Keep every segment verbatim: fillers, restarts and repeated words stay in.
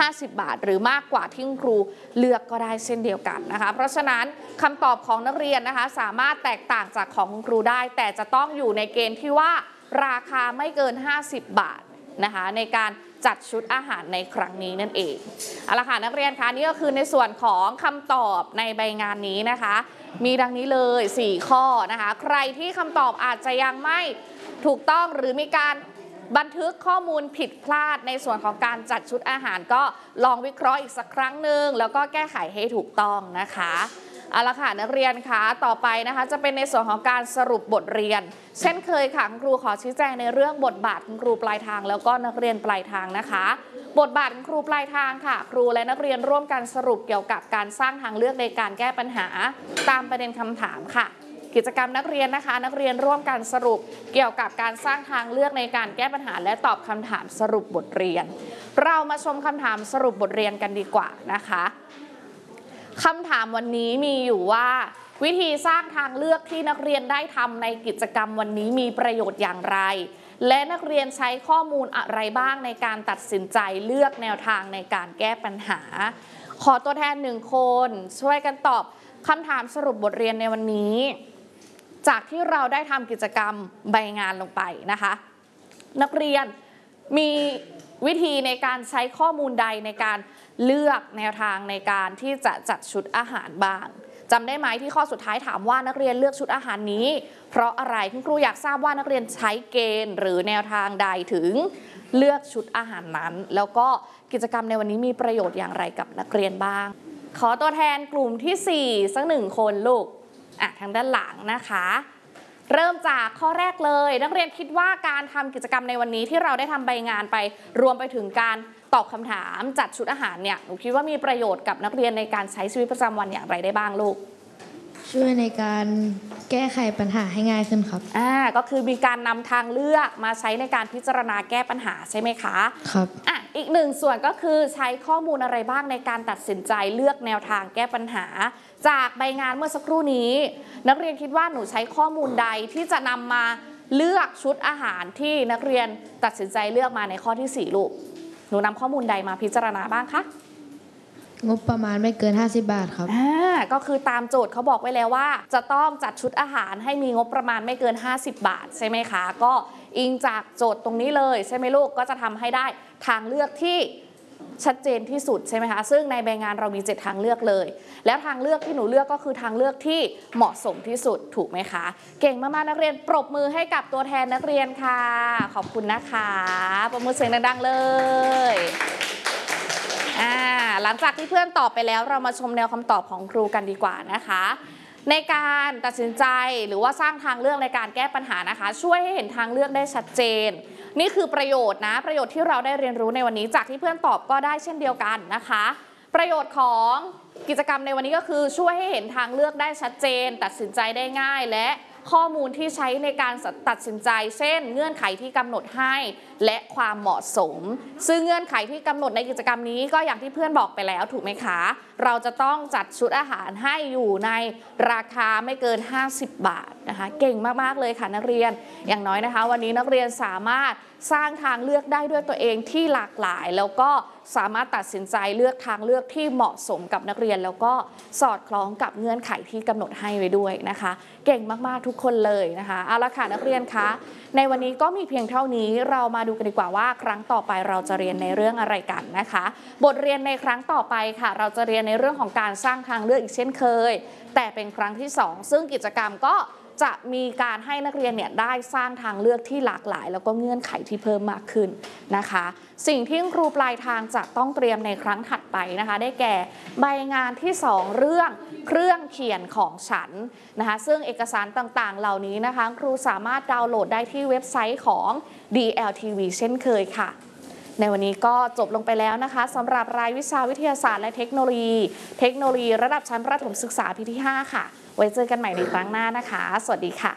ห้าสิบบาทหรือมากกว่าที่คุณครูเลือกก็ได้เช่นเดียวกันนะคะเพราะฉะนั้นคำตอบของนักเรียนนะคะสามารถแตกต่างจากของคุณครูได้แต่จะต้องอยู่ในเกณฑ์ที่ว่าราคาไม่เกินห้าสิบบาทนะคะในการจัดชุดอาหารในครั้งนี้นั่นเองเอาละค่ะนักเรียนคะนี่ก็คือในส่วนของคำตอบในใบงานนี้นะคะมีดังนี้เลยสี่ข้อนะคะใครที่คำตอบอาจจะยังไม่ถูกต้องหรือมีการบันทึกข้อมูลผิดพลาดในส่วนของการจัดชุดอาหารก็ลองวิเคราะห์อีกสักครั้งหนึ่งแล้วก็แก้ไขให้ถูกต้องนะคะเอาละค่ะนักเรียนคะต่อไปนะคะจะเป็นในส่วนของการสรุปบทเรียนเช่นเคยค่ะคุณครูขอชี้แจงในเรื่องบทบาทคุณครูปลายทางแล้วก็นักเรียนปลายทางนะคะบทบาทคุณครูปลายทางค่ะครูและนักเรียนร่วมกันสรุปเกี่ยวกับการสร้างทางเลือกในการแก้ปัญหาตามประเด็นคำถามค่ะกิจกรรมนักเรียนนะคะนักเรียนร่วมกันสรุปเกี่ยวกับการสร้างทางเลือกในการแก้ปัญหาและตอบคำถามสรุปบทเรียนเรามาชมคำถามสรุปบทเรียนกันดีกว่านะคะคำถามวันนี้มีอยู่ว่าวิธีสร้างทางเลือกที่นักเรียนได้ทำในกิจกรรมวันนี้มีประโยชน์อย่างไรและนักเรียนใช้ข้อมูลอะไรบ้างในการตัดสินใจเลือกแนวทางในการแก้ปัญหาขอตัวแทนหนึ่งคนช่วยกันตอบคำถามสรุปบทเรียนในวันนี้จากที่เราได้ทำกิจกรรมใบงานลงไปนะคะนักเรียนมีวิธีในการใช้ข้อมูลใดในการเลือกแนวทางในการที่จะจัดชุดอาหารบ้างจำได้ไหมที่ข้อสุดท้ายถามว่านักเรียนเลือกชุดอาหารนี้เพราะอะไรคุณครูอยากทราบว่านักเรียนใช้เกณฑ์หรือแนวทางใดถึงเลือกชุดอาหารนั้นแล้วก็กิจกรรมในวันนี้มีประโยชน์อย่างไรกับนักเรียนบ้างขอตัวแทนกลุ่มที่สี่สักหนึ่งคนลูกอ่ะทางด้านหลังนะคะเริ่มจากข้อแรกเลยนักเรียนคิดว่าการทำกิจกรรมในวันนี้ที่เราได้ทำใบงานไปรวมไปถึงการตอบคำถามจัดชุดอาหารเนี่ยหนูคิดว่ามีประโยชน์กับนักเรียนในการใช้ชีวิตประจำวันอย่างไรได้บ้างลูกช่วยในการแก้ไขปัญหาให้ง่ายขึ้นครับอ่าก็คือมีการนำทางเลือกมาใช้ในการพิจารณาแก้ปัญหาใช่ไหมคะครับอ่ะอีกหนึ่งส่วนก็คือใช้ข้อมูลอะไรบ้างในการตัดสินใจเลือกแนวทางแก้ปัญหาจากใบงานเมื่อสักครู่นี้นักเรียนคิดว่าหนูใช้ข้อมูลใดที่จะนำมาเลือกชุดอาหารที่นักเรียนตัดสินใจเลือกมาในข้อที่สี่ลูกหนูนำข้อมูลใดมาพิจารณาบ้างคะงบประมาณไม่เกินห้าสิบบาทครับอ่าก็คือตามโจทย์เขาบอกไว้แล้วว่าจะต้องจัดชุดอาหารให้มีงบประมาณไม่เกินห้าสิบบาทใช่ไหมคะก็อิงจากโจทย์ตรงนี้เลยใช่ไหมลูกก็จะทำให้ได้ทางเลือกที่ชัดเจนที่สุดใช่ไหมคะซึ่งในใบงานเรามีเจ็ดทางเลือกเลยแล้วทางเลือกที่หนูเลือกก็คือทางเลือกที่เหมาะสมที่สุดถูกไหมคะเก่งมากๆนักเรียนปรบมือให้กับตัวแทนนักเรียนค่ะขอบคุณนะคะปรบมือเสียงดังๆเลยอ่าหลังจากที่เพื่อนตอบไปแล้วเรามาชมแนวคำตอบของครูกันดีกว่านะคะในการตัดสินใจหรือว่าสร้างทางเลือกในการแก้ปัญหานะคะช่วยให้เห็นทางเลือกได้ชัดเจนนี่คือประโยชน์นะประโยชน์ที่เราได้เรียนรู้ในวันนี้จากที่เพื่อนตอบก็ได้เช่นเดียวกันนะคะประโยชน์ของกิจกรรมในวันนี้ก็คือช่วยให้เห็นทางเลือกได้ชัดเจนตัดสินใจได้ง่ายและข้อมูลที่ใช้ในการตัดสินใจเช่นเงื่อนไขที่กำหนดให้และความเหมาะสมซึ่งเงื่อนไขที่กำหนดในกิจกรรมนี้ก็อย่างที่เพื่อนบอกไปแล้วถูกไหมคะเราจะต้องจัดชุดอาหารให้อยู่ในราคาไม่เกินห้าสิบบาทนะคะเก่งมากๆเลยค่ะนักเรียนอย่างน้อยนะคะวันนี้นักเรียนสามารถสร้างทางเลือกได้ด้วยตัวเองที่หลากหลายแล้วก็สามารถตัดสินใจเลือกทางเลือกที่เหมาะสมกับนักเรียนแล้วก็สอดคล้องกับเงื่อนไขที่กำหนดให้ไว้ด้วยนะคะเก่งมากๆทุกคนเลยนะคะเอาละค่ะนักเรียนคะในวันนี้ก็มีเพียงเท่านี้เรามาดูกันดีกว่าว่าครั้งต่อไปเราจะเรียนในเรื่องอะไรกันนะคะบทเรียนในครั้งต่อไปค่ะเราจะเรียนในเรื่องของการสร้างทางเลือกอีกเช่นเคยแต่เป็นครั้งที่สองซึ่งกิจกรรมก็จะมีการให้นักเรียนเนี่ยได้สร้างทางเลือกที่หลากหลายแล้วก็เงื่อนไขที่เพิ่มมากขึ้นนะคะสิ่งที่ครูปลายทางจะต้องเตรียมในครั้งถัดไปนะคะได้แก่ใบงานที่สองเรื่องเครื่องเขียนของฉันนะคะซึ่งเอกสารต่างๆเหล่านี้นะคะครูสามารถดาวน์โหลดได้ที่เว็บไซต์ของ ดี แอล ที วี เช่นเคยค่ะในวันนี้ก็จบลงไปแล้วนะคะสำหรับรายวิชาวิทยาศาสตร์และเทคโนโลยีเทคโนโลยีระดับชั้นประถมศึกษาปีที่ห้าค่ะไว้เจอกันใหม่ในครั้งหน้านะคะสวัสดีค่ะ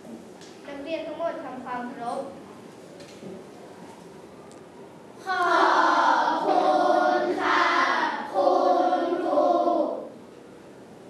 นักเรียนทั้งหมดทำความเคารพ